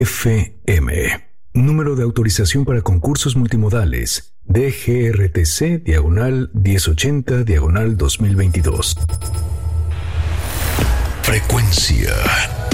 FM. Número de autorización para concursos multimodales. DGRTC-1080-2022. Frecuencia